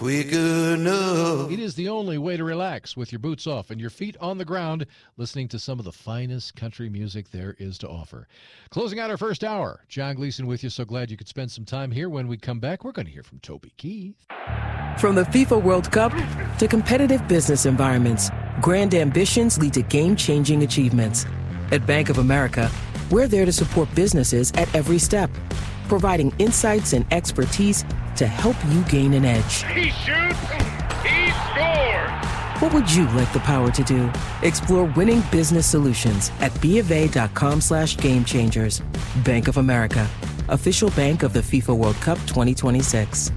quick enough. It is the only way to relax with your boots off and your feet on the ground, listening to some of the finest country music there is to offer. Closing out our first hour, John Gleason with you. So glad you could spend some time here. When we come back, we're going to hear from Toby Keith. From the FIFA World Cup to competitive business environments, grand ambitions lead to game-changing achievements. At Bank of America, we're there to support businesses at every step, providing insights and expertise to help you gain an edge. He shoots, he scores! What would you like the power to do? Explore winning business solutions at BofA.com/gamechangers. Bank of America, official bank of the FIFA World Cup 2026.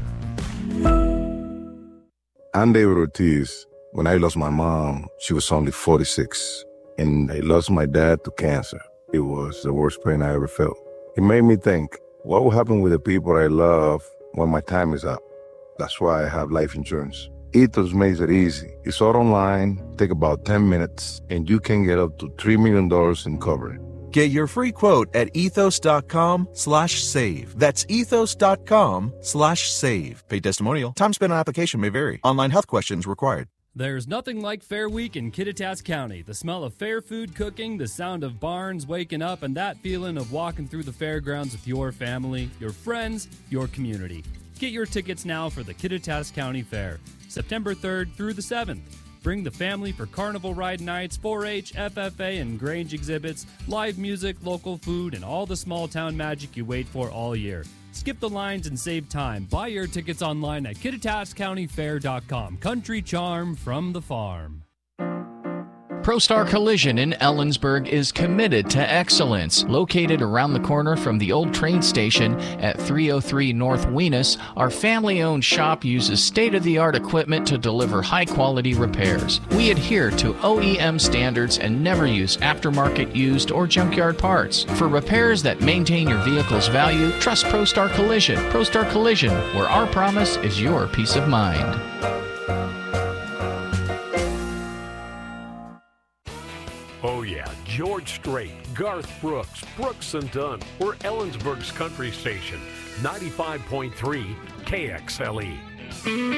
I'm David Ortiz. When I lost my mom, she was only 46, and I lost my dad to cancer. It was the worst pain I ever felt. It made me think, what will happen with the people I love when my time is up? That's why I have life insurance. Ethos makes it easy. It's all online, take about 10 minutes, and you can get up to $3 million in coverage. Get your free quote at ethos.com/save. That's ethos.com/save. Paid testimonial. Time spent on application may vary. Online health questions required. There's nothing like Fair Week in Kittitas County. The smell of fair food cooking, the sound of barns waking up, and that feeling of walking through the fairgrounds with your family, your friends, your community. Get your tickets now for the Kittitas County Fair, September 3rd through the 7th. Bring the family for carnival ride nights, 4-H, FFA, and Grange exhibits, live music, local food, and all the small-town magic you wait for all year. Skip the lines and save time. Buy your tickets online at KittitasCountyFair.com. Country charm from the farm. ProStar Collision in Ellensburg is committed to excellence. Located around the corner from the old train station at 303 North Weenus, our family-owned shop uses state-of-the-art equipment to deliver high-quality repairs. We adhere to OEM standards and never use aftermarket used or junkyard parts. For repairs that maintain your vehicle's value, trust ProStar Collision. ProStar Collision, where our promise is your peace of mind. Oh yeah, George Strait, Garth Brooks, Brooks and Dunn. We're Ellensburg's country station, 95.3 KXLE.